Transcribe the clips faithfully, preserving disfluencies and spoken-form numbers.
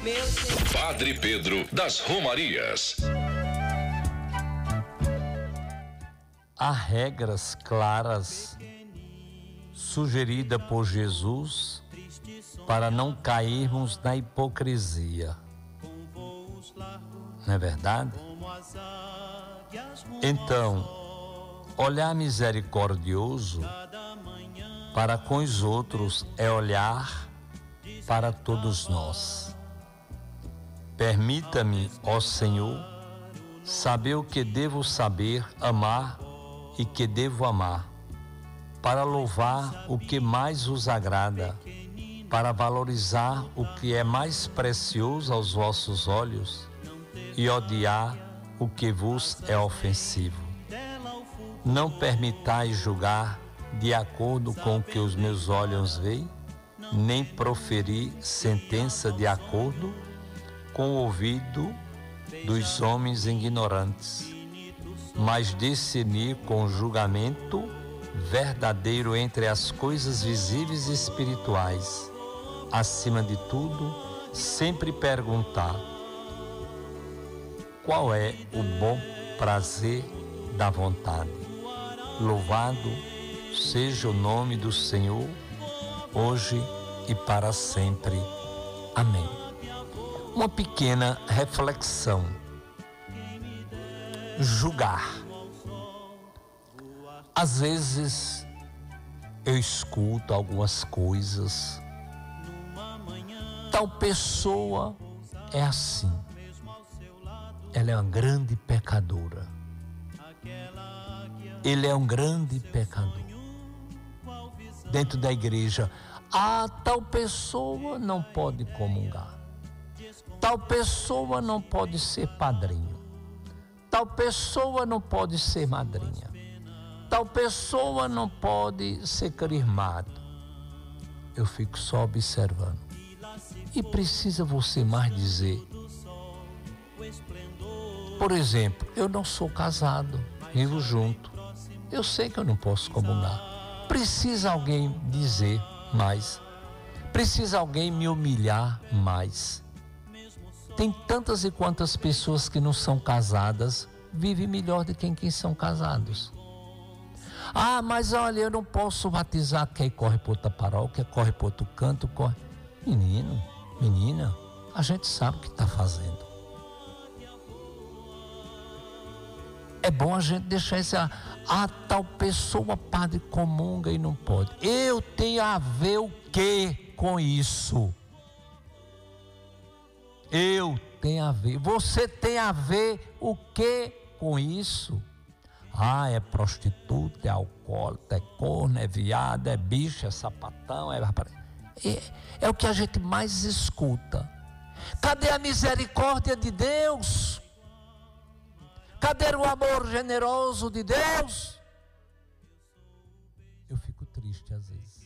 Meu Senhor. Padre Pedro das Romarias. Há regras claras sugeridas por Jesus para não cairmos na hipocrisia. Não é verdade? Então, olhar misericordioso para com os outros é olhar para todos nós. Permita-me, ó Senhor, saber o que devo saber, amar e que devo amar, para louvar o que mais vos agrada, para valorizar o que é mais precioso aos vossos olhos e odiar o que vos é ofensivo. Não permitais julgar de acordo com o que os meus olhos veem, nem proferir sentença de acordo com o ouvido dos homens ignorantes, mas discernir com julgamento verdadeiro entre as coisas visíveis e espirituais. Acima de tudo, sempre perguntar: qual é o bom prazer da vontade? Louvado seja o nome do Senhor, hoje e para sempre. Amém. Uma pequena reflexão. Julgar. Às vezes eu escuto algumas coisas. Tal pessoa é assim. Ela é uma grande pecadora. Ele é um grande pecador. Dentro da igreja, ah, tal pessoa não pode comungar. Tal pessoa não pode ser padrinho. Tal pessoa não pode ser madrinha. Tal pessoa não pode ser crismado. Eu fico só observando. E precisa você mais dizer? Por exemplo, eu não sou casado, vivo junto. Eu sei que eu não posso comungar. Precisa alguém dizer mais? Precisa alguém me humilhar mais? Tem tantas e quantas pessoas que não são casadas, vivem melhor do que quem são casados. Ah, mas olha, eu não posso batizar, quer corre para outra paróquia, corre para outro canto, corre. Menino, menina, a gente sabe o que está fazendo. É bom a gente deixar esse, ah, tal pessoa, padre, comunga e não pode. Eu tenho a ver o que com isso? Eu tenho a ver. Você tem a ver o que com isso? Ah, é prostituta, é alcoólatra, é corno, é viado, é bicho, é sapatão, é... é... É o que a gente mais escuta. Cadê a misericórdia de Deus? Cadê o amor generoso de Deus? Eu fico triste às vezes.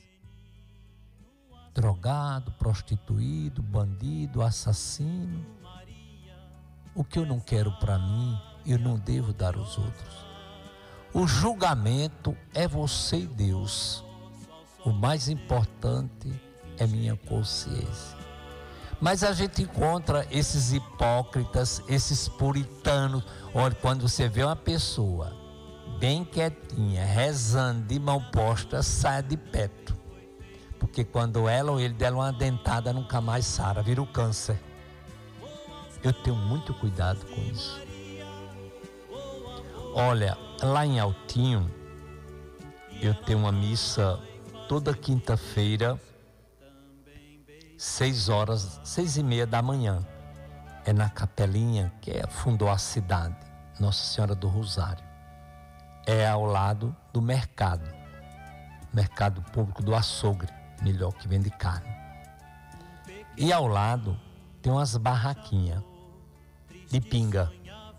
Drogado, prostituído, bandido, assassino. O que eu não quero para mim, eu não devo dar aos outros. O julgamento é você e Deus. O mais importante é minha consciência. Mas a gente encontra esses hipócritas, esses puritanos. Olha, quando você vê uma pessoa bem quietinha, rezando de mão posta, saia de perto. Porque quando ela ou ele der uma dentada, nunca mais sara, vira o câncer. Eu tenho muito cuidado com isso. Olha, lá em Altinho, eu tenho uma missa toda quinta-feira, seis horas, seis e meia da manhã. É na capelinha que é, fundou a cidade, Nossa Senhora do Rosário. É ao lado do mercado, mercado público do açougue, melhor, que vende carne. E ao lado tem umas barraquinhas de pinga.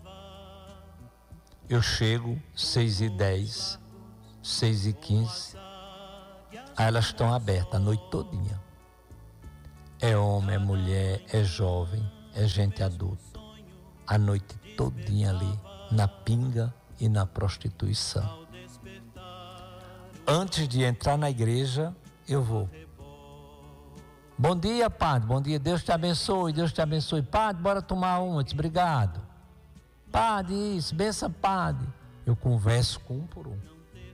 Eu chego seis e dez, seis e quinze, aí elas estão abertas a noite todinha. É homem, é mulher, é jovem, é gente adulta. A noite todinha ali, na pinga e na prostituição. Antes de entrar na igreja, eu vou. Bom dia, padre. Bom dia. Deus te abençoe. Deus te abençoe. Padre, bora tomar uma. Eu disse, obrigado. Padre, isso. Benção, padre. Eu converso com um por um.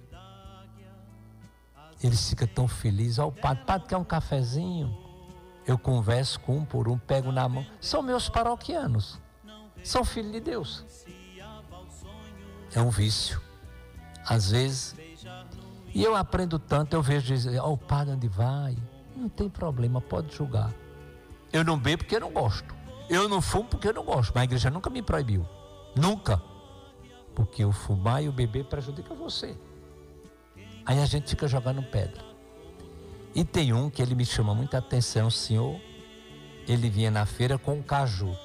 Eles ficam tão felizes. Ó, o padre, padre quer um cafezinho? Eu converso com um por um, pego na mão. São meus paroquianos. São filhos de Deus. É um vício. Às vezes. E eu aprendo tanto, eu vejo dizer, ó, o padre onde vai? Não tem problema, pode julgar. Eu não bebo porque eu não gosto. Eu não fumo porque eu não gosto. Mas a igreja nunca me proibiu. Nunca. Porque o fumar e o beber prejudica você. Aí a gente fica jogando pedra. E tem um que ele me chama muita atenção, o senhor. Ele vinha na feira com um caju.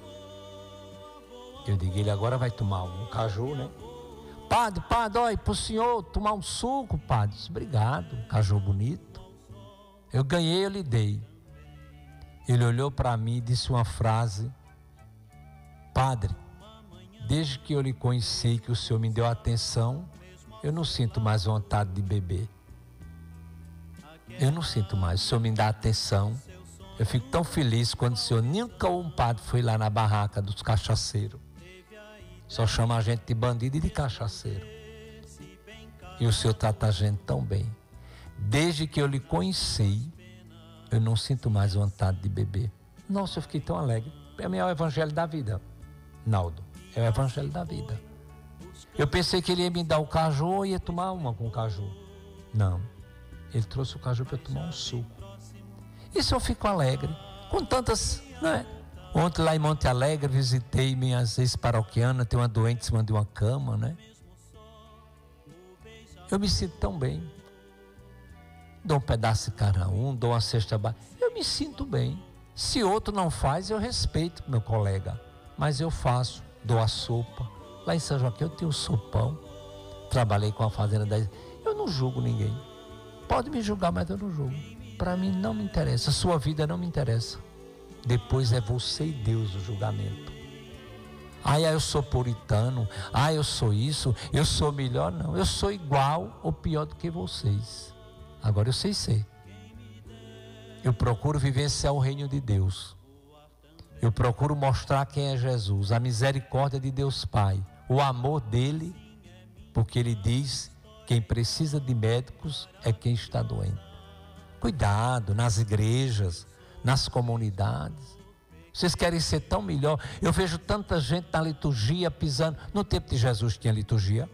Eu digo, ele agora vai tomar um caju, né? Padre, padre, olha, para o senhor tomar um suco, padre. Disse, obrigado, um caju bonito. Eu ganhei, eu lhe dei. Ele olhou para mim e disse uma frase. Padre, desde que eu lhe conheci, que o senhor me deu atenção, eu não sinto mais vontade de beber. Eu não sinto mais. O senhor me dá atenção. Eu fico tão feliz quando o senhor, nunca um padre foi lá na barraca dos cachaceiros. Só chama a gente de bandido e de cachaceiro. E o senhor trata a gente tão bem. Desde que eu lhe conheci, eu não sinto mais vontade de beber. Nossa, eu fiquei tão alegre. Para mim é o evangelho da vida, Naldo. É o evangelho da vida. Eu pensei que ele ia me dar o caju ou ia tomar uma com o caju. Não. Ele trouxe o caju para eu tomar um suco. Isso eu fico alegre. Com tantas, não é? Ontem lá em Monte Alegre visitei minhas ex-paroquianas, tem uma doente em cima de uma cama, né? Eu me sinto tão bem. Dou um pedaço de cada um, dou uma cesta básica. Eu me sinto bem. Se outro não faz, eu respeito meu colega. Mas eu faço, dou a sopa. Lá em São Joaquim eu tenho sopão. Trabalhei com a fazenda da... Eu não julgo ninguém. Pode me julgar, mas eu não julgo. Para mim não me interessa. A sua vida não me interessa. Depois é você e Deus o julgamento. Ah, eu sou puritano. Ah, eu sou isso. Eu sou melhor. Não, eu sou igual ou pior do que vocês. Agora eu sei ser. Eu procuro vivenciar o reino de Deus. Eu procuro mostrar quem é Jesus, a misericórdia de Deus Pai, o amor dele, porque ele diz, quem precisa de médicos é quem está doente. Cuidado nas igrejas, nas comunidades. Vocês querem ser tão melhor? Eu vejo tanta gente na liturgia pisando. No tempo de Jesus tinha liturgia.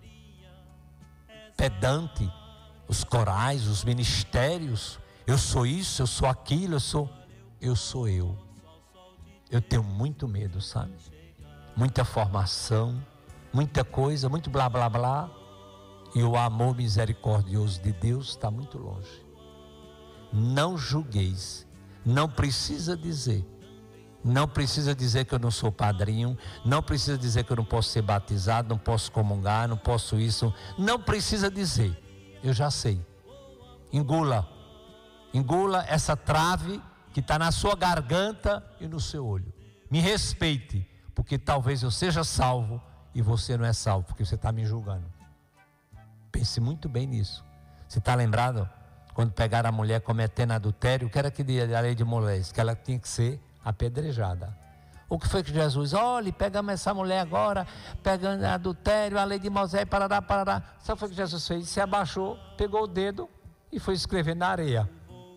Pedante. Os corais, os ministérios. Eu sou isso, eu sou aquilo, eu sou... Eu sou eu. Eu tenho muito medo, sabe? Muita formação, muita coisa, muito blá, blá, blá. E o amor misericordioso de Deus está muito longe. Não julgueis. Não precisa dizer. Não precisa dizer que eu não sou padrinho. Não precisa dizer que eu não posso ser batizado, não posso comungar, não posso isso. Não precisa dizer. Eu já sei. Engula. Engula essa trave que está na sua garganta e no seu olho. Me respeite, porque talvez eu seja salvo e você não é salvo, porque você está me julgando. Pense muito bem nisso. Você está lembrado? Quando pegaram a mulher cometendo adultério, o que era que a lei de Moisés? Que ela tinha que ser apedrejada. O que foi que Jesus, olha, pegamos essa mulher agora, pegando adultério, a lei de Moisés, parará, parará. Sabe o que foi que Jesus fez? Se abaixou, pegou o dedo e foi escrever na areia.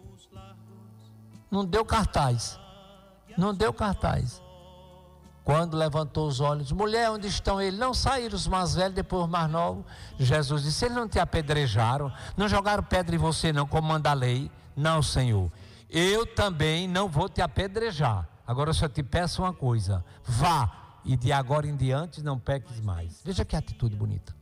Não deu cartaz. Não deu cartaz. Quando levantou os olhos, mulher, onde estão eles? Não saíram os mais velhos, depois os mais novos. Jesus disse, eles não te apedrejaram, não jogaram pedra em você não, como manda a lei. Não, Senhor, eu também não vou te apedrejar. Agora eu só te peço uma coisa, vá e de agora em diante não peques mais. Veja que atitude bonita.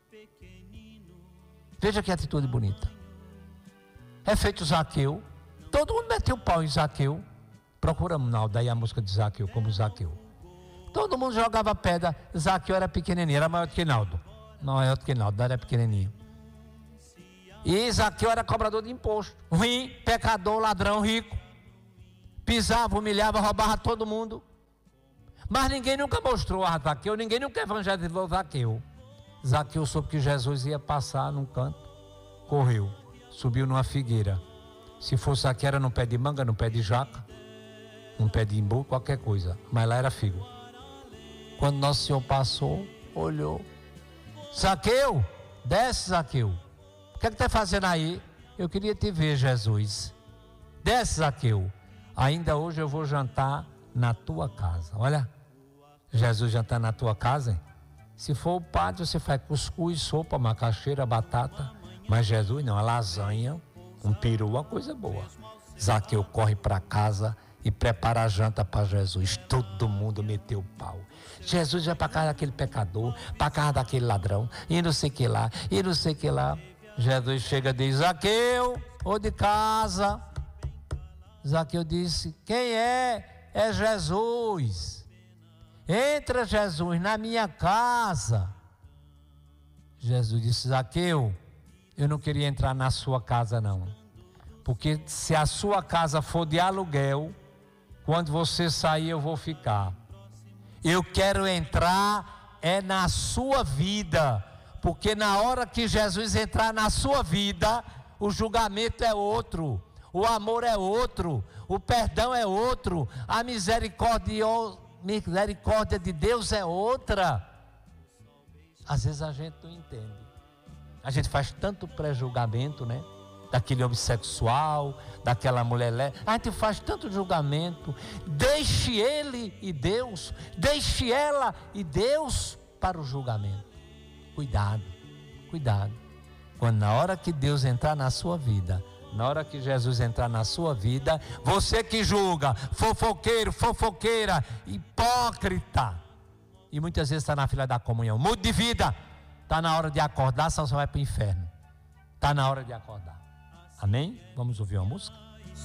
Veja que atitude bonita. É feito Zaqueu. Todo mundo meteu o pau em Zaqueu. Procuramos, não, daí a música de Zaqueu, como Zaqueu. Todo mundo jogava pedra. Zaqueu era pequenininho, era maior do que Naldo. Maior do que Naldo, era pequenininho. E Zaqueu era cobrador de imposto. Ruim, pecador, ladrão, rico. Pisava, humilhava, roubava todo mundo. Mas ninguém nunca mostrou a Zaqueu, ninguém nunca evangelizou Zaqueu. Zaqueu soube que Jesus ia passar num canto, correu, subiu numa figueira. Se fosse aqui era no pé de manga, no pé de jaca, no pé de imbu, qualquer coisa. Mas lá era figo. Quando Nosso Senhor passou, olhou. Zaqueu, desce, Zaqueu. O que é que está fazendo aí? Eu queria te ver, Jesus. Desce, Zaqueu. Ainda hoje eu vou jantar na tua casa. Olha, Jesus jantar na tua casa, hein? Se for o padre, você faz cuscuz, sopa, macaxeira, batata. Mas Jesus não, a lasanha, um peru, uma coisa boa. Zaqueu corre para casa e prepara a janta para Jesus. Todo mundo meteu o pau. Jesus vai para casa daquele pecador, para casa daquele ladrão, e não sei o que lá, e não sei o que lá. Jesus chega e diz: Zaqueu, ô de casa. Zaqueu disse: quem é? É Jesus. Entra, Jesus, na minha casa. Jesus disse: Zaqueu, eu não queria entrar na sua casa não, porque se a sua casa for de aluguel, quando você sair eu vou ficar. Eu quero entrar é na sua vida, porque na hora que Jesus entrar na sua vida, o julgamento é outro, o amor é outro, o perdão é outro, a misericórdia, misericórdia de Deus é outra. Às vezes a gente não entende. A gente faz tanto pré-julgamento, né? Daquele homossexual, daquela mulher lésbica. A gente faz tanto julgamento. Deixe ele e Deus, deixe ela e Deus para o julgamento. Cuidado, cuidado. Quando na hora que Deus entrar na sua vida, na hora que Jesus entrar na sua vida, você que julga, fofoqueiro, fofoqueira, hipócrita, e muitas vezes está na fila da comunhão, mude de vida, está na hora de acordar, senão você vai para o inferno. Está na hora de acordar. Amém? Vamos ouvir uma música?